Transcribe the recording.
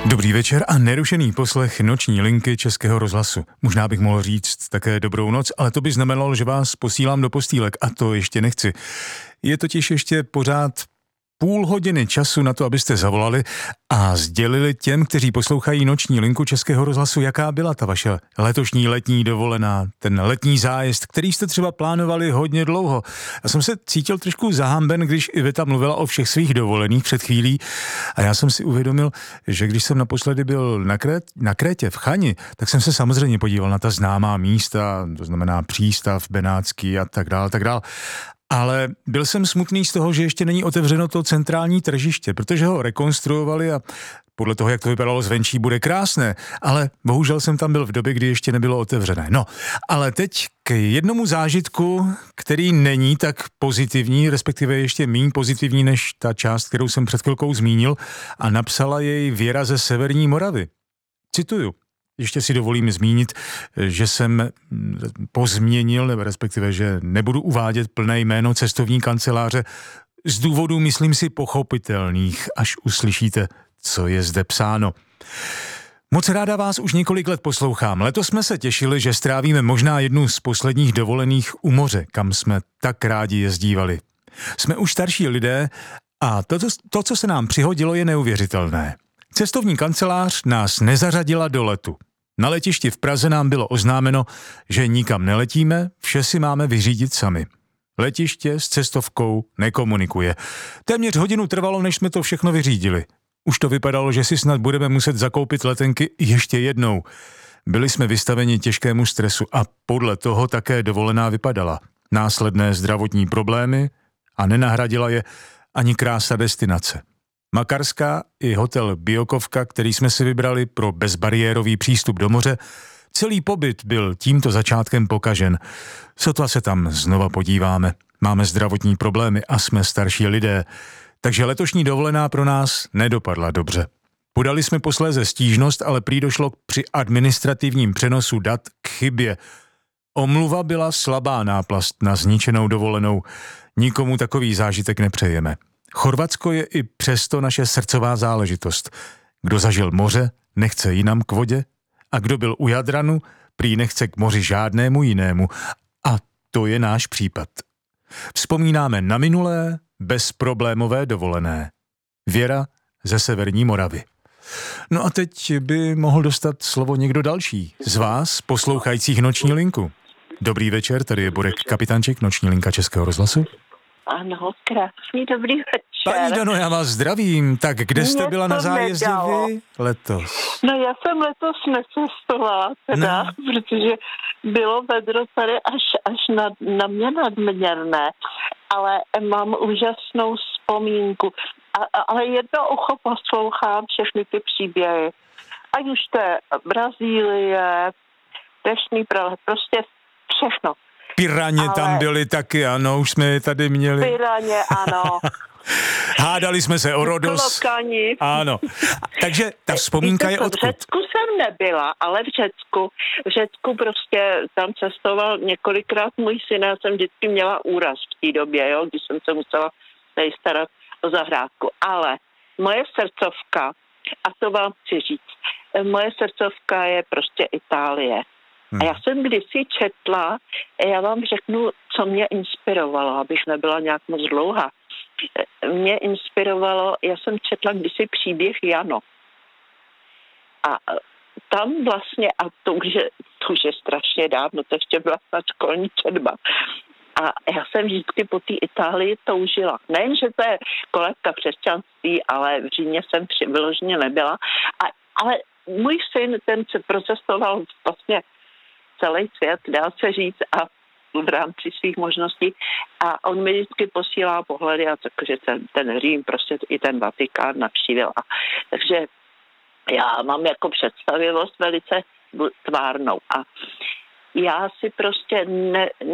Dobrý večer a nerušený poslech noční linky Českého rozhlasu. Možná bych mohl říct také dobrou noc, ale to by znamenalo, že vás posílám do postýlek a to ještě nechci. Je totiž ještě pořád půl hodiny času na to, abyste zavolali a sdělili těm, kteří poslouchají noční linku Českého rozhlasu, jaká byla ta vaše letošní letní dovolená, ten letní zájezd, který jste třeba plánovali hodně dlouho. Já jsem se cítil trošku zahamben, když Iveta mluvila o všech svých dovolených před chvílí a já jsem si uvědomil, že když jsem naposledy byl na Krétě v Chani, tak jsem se samozřejmě podíval na ta známá místa, to znamená přístav Benátský a tak dál. Ale byl jsem smutný z toho, že ještě není otevřeno to centrální tržiště, protože ho rekonstruovali a podle toho, jak to vypadalo zvenčí, bude krásné, ale bohužel jsem tam byl v době, kdy ještě nebylo otevřené. No, ale teď k jednomu zážitku, který není tak pozitivní, respektive ještě méně pozitivní než ta část, kterou jsem před chvilkou zmínil, a napsala jej Věra ze Severní Moravy. Cituju. Ještě si dovolím zmínit, že jsem pozměnil, nebo respektive, že nebudu uvádět plné jméno cestovní kanceláře z důvodů, myslím si, pochopitelných, až uslyšíte, co je zde psáno. Moc ráda vás už několik let poslouchám. Letos jsme se těšili, že strávíme možná jednu z posledních dovolených u moře, kam jsme tak rádi jezdívali. Jsme už starší lidé a to, co se nám přihodilo, je neuvěřitelné. Cestovní kancelář nás nezařadila do letu. Na letišti v Praze nám bylo oznámeno, že nikam neletíme, vše si máme vyřídit sami. Letiště s cestovkou nekomunikuje. Téměř hodinu trvalo, než jsme to všechno vyřídili. Už to vypadalo, že si snad budeme muset zakoupit letenky ještě jednou. Byli jsme vystaveni těžkému stresu a podle toho také dovolená vypadala. Následné zdravotní problémy a nenahradila je ani krása destinace. Makarská i hotel Biokovka, který jsme si vybrali pro bezbariérový přístup do moře, celý pobyt byl tímto začátkem pokažen. Sotva se tam znova podíváme. Máme zdravotní problémy a jsme starší lidé, takže letošní dovolená pro nás nedopadla dobře. Podali jsme posléze stížnost, ale prý došlo při administrativním přenosu dat k chybě. Omluva byla slabá náplast na zničenou dovolenou. Nikomu takový zážitek nepřejeme. Chorvatsko je i přesto naše srdcová záležitost. Kdo zažil moře, nechce jinam k vodě a kdo byl u Jadranu, prý nechce k moři žádnému jinému. A to je náš případ. Vzpomínáme na minulé, bezproblémové dovolené. Věra ze Severní Moravy. No a teď by mohl dostat slovo někdo další z vás, poslouchajících noční linku. Dobrý večer, tady je Borek Kapitanček, noční linka Českého rozhlasu. Ano, krásný dobrý večer. Paní Dano, já vás zdravím. Tak kde jste byla na zájezdě vy letos? No já jsem letos necestovala teda, protože bylo vedro tady až na mě nadměrné, ale mám úžasnou vzpomínku. Ale jedno ucho poslouchám všechny ty příběhy. Ať už to je Brazílie, Deštný prales, prostě všechno. Piraně tam byly taky, ano, už jsme je tady měli. Piraně, ano. Hádali jsme se o Rodos. Klokani. Ano. Takže ta vzpomínka je odkud? V Řecku jsem nebyla, ale v Řecku prostě tam cestoval několikrát můj syn, já jsem vždycky měla úraz v té době, jo, když jsem se musela tady starat o zahrádku. Ale moje srdcovka, a to vám chci říct, moje srdcovka je prostě Itálie. A já jsem kdysi četla, já vám řeknu, co mě inspirovalo, abych nebyla nějak moc dlouhá. Mě inspirovalo, já jsem četla kdysi příběh Jano. A tam vlastně, a to už je strašně dávno, to ještě byla snad školní četba. A já jsem vždycky po té Itálii toužila. Nejen, že to je kolébka křesťanství, ale v Římě jsem vyloženě nebyla. Ale můj syn, ten se procestoval vlastně celý svět, dá se říct, a v rámci svých možností. A on mi vždycky posílá pohledy a takže ten Řím, prostě i ten Vatikán navštívil. Takže já mám jako představivost velice tvárnou. A já si prostě